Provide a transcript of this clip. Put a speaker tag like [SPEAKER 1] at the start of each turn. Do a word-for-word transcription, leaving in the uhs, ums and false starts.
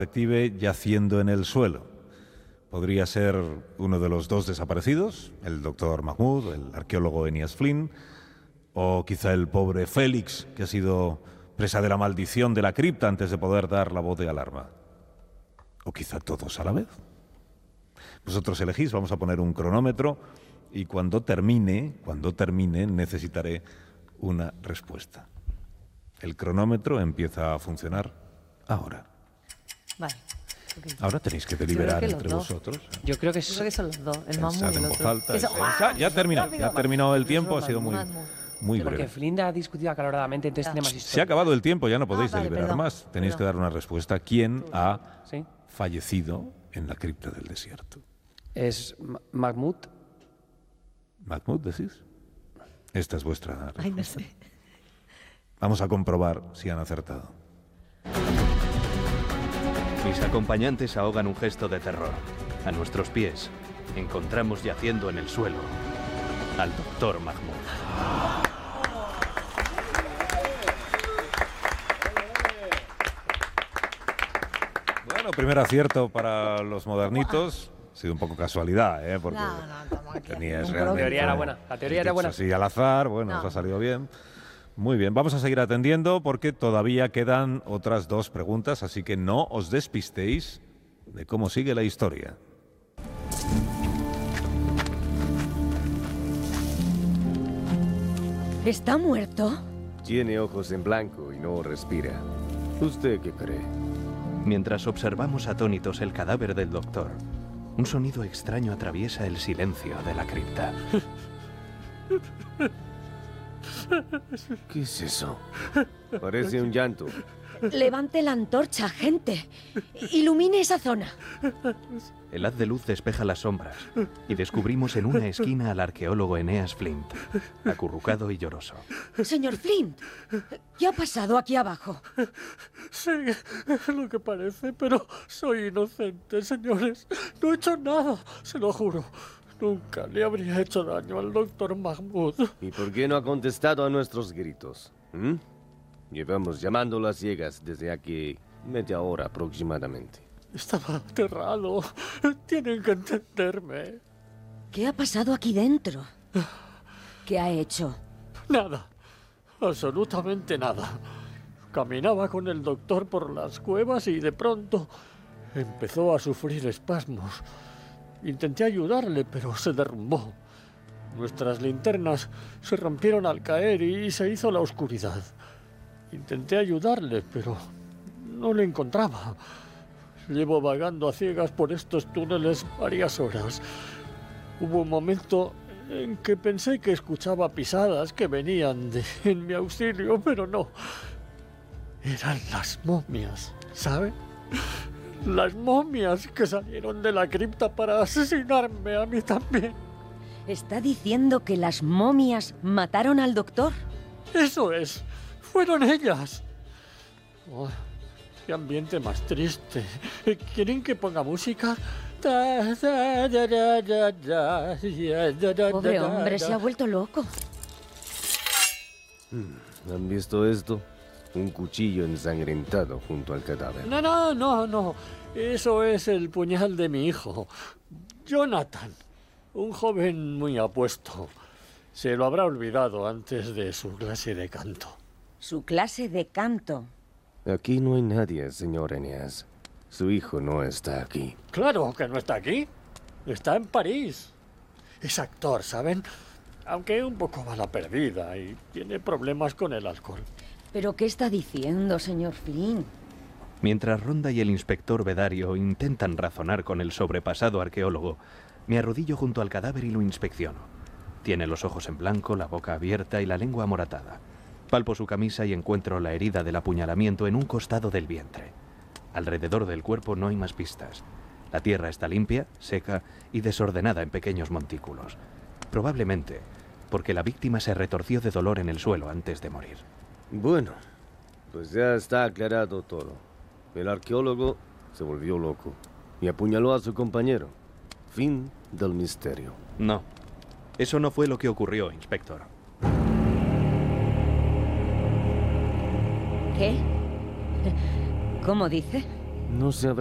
[SPEAKER 1] detective yaciendo en el suelo. Podría ser uno de los dos desaparecidos, el doctor Mahmoud, el arqueólogo Eneas Flynn, o quizá el pobre Félix, que ha sido presa de la maldición de la cripta antes de poder dar la voz de alarma. O quizá todos a la vez. Vosotros elegís, vamos a poner un cronómetro y cuando termine, cuando termine, necesitaré una respuesta. El cronómetro empieza a funcionar ahora.
[SPEAKER 2] Vale. Okay.
[SPEAKER 1] Ahora tenéis que deliberar
[SPEAKER 2] que
[SPEAKER 1] entre
[SPEAKER 2] dos.
[SPEAKER 1] vosotros.
[SPEAKER 2] Yo creo que, Yo creo que son los dos, el Mahmoud y el
[SPEAKER 1] en
[SPEAKER 2] otro.
[SPEAKER 1] voz alta.
[SPEAKER 2] Eso,
[SPEAKER 1] ¡Ah! Ya ha terminado, ya ha terminado el tiempo, ha sido muy, muy breve.
[SPEAKER 3] Porque Flynn ha discutido acaloradamente, entonces
[SPEAKER 2] Ya.
[SPEAKER 3] tiene más historia.
[SPEAKER 1] Se ha acabado el tiempo, ya no podéis
[SPEAKER 2] Ah, vale,
[SPEAKER 1] deliberar
[SPEAKER 2] perdón,
[SPEAKER 1] más. Tenéis
[SPEAKER 2] perdón.
[SPEAKER 1] que dar una respuesta. ¿Quién ha
[SPEAKER 3] ¿Sí?
[SPEAKER 1] fallecido en la cripta del desierto?
[SPEAKER 3] Es Ma- Mahmoud.
[SPEAKER 1] ¿Mahmoud decís? Esta es vuestra respuesta.
[SPEAKER 2] Ay, no sé.
[SPEAKER 1] Vamos a comprobar si han acertado.
[SPEAKER 4] Mis acompañantes ahogan un gesto de terror. A nuestros pies, encontramos yaciendo en el suelo al doctor Mahmoud.
[SPEAKER 1] Bueno, primer acierto para los modernitos. Ha sido un poco casualidad, ¿eh? Porque
[SPEAKER 2] No, no, estamos aquí
[SPEAKER 1] teníais
[SPEAKER 2] haciendo un
[SPEAKER 3] La
[SPEAKER 1] realmente...
[SPEAKER 3] teoría era buena. La teoría era buena.
[SPEAKER 1] Así al azar, bueno,
[SPEAKER 2] No.
[SPEAKER 1] os ha salido bien. Muy bien, vamos a seguir atendiendo porque todavía quedan otras dos preguntas, así que no os despistéis de cómo sigue la historia.
[SPEAKER 5] ¿Está muerto?
[SPEAKER 6] Tiene ojos en blanco y no respira. ¿Usted qué cree?
[SPEAKER 4] Mientras observamos atónitos el cadáver del doctor, un sonido extraño atraviesa el silencio de la cripta.
[SPEAKER 6] ¿Qué es eso? Parece un llanto.
[SPEAKER 5] Levante la antorcha, gente. Ilumine esa zona.
[SPEAKER 4] El haz de luz despeja las sombras y descubrimos en una esquina al arqueólogo Eneas Flint, acurrucado y lloroso.
[SPEAKER 5] Señor Flint, ¿qué ha pasado aquí abajo?
[SPEAKER 7] Sí, es lo que parece, pero soy inocente, señores. No he hecho nada, se lo juro. Nunca le habría hecho daño al doctor Mahmoud.
[SPEAKER 6] ¿Y por qué no ha contestado a nuestros gritos? ¿Mm? Llevamos llamándolo a ciegas desde aquí media hora aproximadamente.
[SPEAKER 7] Estaba aterrado. Tienen que entenderme.
[SPEAKER 5] ¿Qué ha pasado aquí dentro? ¿Qué ha hecho?
[SPEAKER 7] Nada. Absolutamente nada. Caminaba con el doctor por las cuevas y de pronto empezó a sufrir espasmos. Intenté ayudarle, pero se derrumbó. Nuestras linternas se rompieron al caer y se hizo la oscuridad. Intenté ayudarle, pero no le encontraba. Llevo vagando a ciegas por estos túneles varias horas. Hubo un momento en que pensé que escuchaba pisadas que venían de, en mi auxilio, pero no. Eran las momias, ¿sabe? Las momias que salieron de la cripta para asesinarme a mí también.
[SPEAKER 5] ¿Está diciendo que las momias mataron al doctor?
[SPEAKER 7] Eso es. Fueron ellas. Oh, qué ambiente más triste. ¿Quieren que ponga música?
[SPEAKER 5] Pobre hombre, se ha vuelto loco.
[SPEAKER 6] ¿Han visto esto? Un cuchillo ensangrentado junto al cadáver.
[SPEAKER 7] No, no, no, no. Eso es el puñal de mi hijo, Jonathan. Un joven muy apuesto. Se lo habrá olvidado antes de su clase de canto.
[SPEAKER 5] Su clase de canto.
[SPEAKER 6] Aquí no hay nadie, señor Eneas. Su hijo no está aquí.
[SPEAKER 7] Claro que no está aquí. Está en París. Es actor, ¿saben? Aunque un poco va la perdida y tiene problemas con el alcohol.
[SPEAKER 5] ¿Pero qué está diciendo, señor Flynn?
[SPEAKER 4] Mientras Ronda y el inspector Bedario intentan razonar con el sobrepasado arqueólogo, me arrodillo junto al cadáver y lo inspecciono. Tiene los ojos en blanco, la boca abierta y la lengua amoratada. Palpo su camisa y encuentro la herida del apuñalamiento en un costado del vientre. Alrededor del cuerpo no hay más pistas. La tierra está limpia, seca y desordenada en pequeños montículos. Probablemente porque la víctima se retorció de dolor en el suelo antes de morir.
[SPEAKER 6] Bueno, pues ya está aclarado todo. El arqueólogo se volvió loco y apuñaló a su compañero. Fin del misterio.
[SPEAKER 4] No, eso no fue lo que ocurrió, inspector.
[SPEAKER 5] ¿Qué? ¿Cómo dice?
[SPEAKER 6] No se